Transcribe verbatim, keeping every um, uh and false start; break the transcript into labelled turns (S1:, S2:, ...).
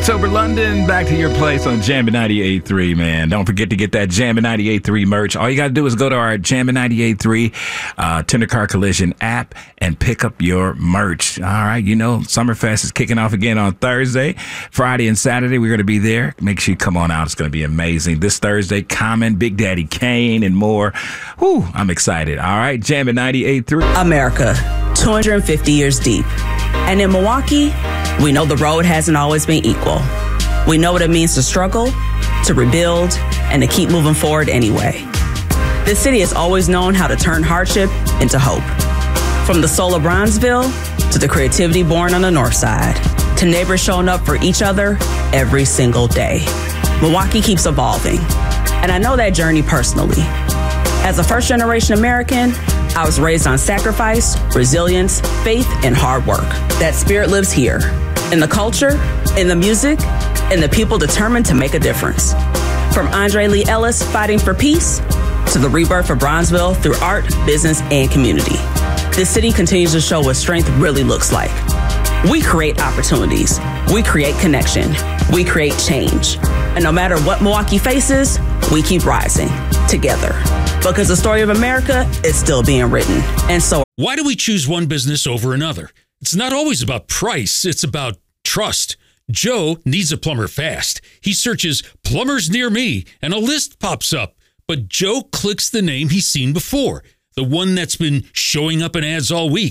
S1: Sober London, back to your place on Jammin' ninety-eight point three, man. Don't forget to get that Jammin' ninety-eight point three merch. All you got to do is go to our Jammin' ninety-eight point three uh, Tender Car Collision app and pick up your merch. All right, you know, Summerfest is kicking off again on Thursday. Friday and Saturday, we're going to be there. Make sure you come on out. It's going to be amazing. This Thursday, Common, Big Daddy Kane, and more. Whew, I'm excited. All right, Jammin' ninety-eight point three.
S2: America, two hundred fifty years deep. And in Milwaukee, we know the road hasn't always been equal. We know what it means to struggle, to rebuild, and to keep moving forward anyway. This city has always known how to turn hardship into hope. From the soul of Bronzeville to the creativity born on the north side, to neighbors showing up for each other every single day. Milwaukee keeps evolving, and I know that journey personally. As a first-generation American, I was raised on sacrifice, resilience, faith, and hard work. That spirit lives here, in the culture, in the music, in the people determined to make a difference. From Andre Lee Ellis fighting for peace, to the rebirth of Bronzeville through art, business, and community. This city continues to show what strength really looks like. We create opportunities. We create connection. We create change. And no matter what Milwaukee faces, we keep rising together. Because the story of America is still being written. And so,
S3: why do we choose one business over another? It's not always about price. It's about trust. Joe needs a plumber fast. He searches plumbers near me and a list pops up. But Joe clicks the name he's seen before, the one that's been showing up in ads all week.